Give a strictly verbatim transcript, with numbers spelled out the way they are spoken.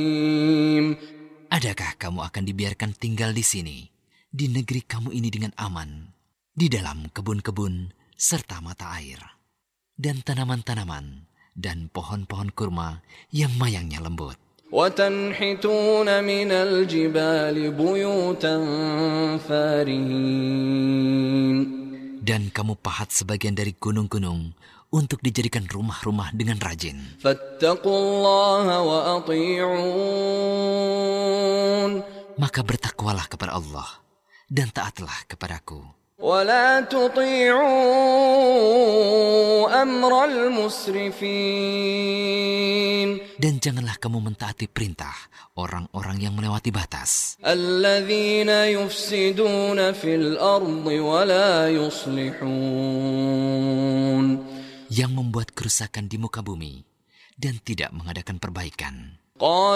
Adakah kamu akan dibiarkan tinggal di sini, di negeri kamu ini dengan aman, di dalam kebun-kebun serta mata air, dan tanaman-tanaman, dan pohon-pohon kurma yang mayangnya lembut. وَتَنْحِتُونَ مِنَ الْجِبَالِ بُيُوتًا فَارِهِينَ. Dan kamu pahat sebagian dari gunung-gunung untuk dijadikan rumah-rumah dengan rajin. فَاتَّقُوا اللَّهَ وَأَطِيعُونَ. Maka bertakwalah kepada Allah dan taatlah kepadaku. وَلَا تُطِيعُوا أَمْرَ الْمُسْرِفِينَ. Dan janganlah kamu mentaati perintah orang-orang yang melewati batas. الَّذِينَ يُفْسِدُونَ فِي الْأَرْضِ وَلَا يُصْلِحُونَ. Yang membuat kerusakan di muka bumi dan tidak mengadakan perbaikan.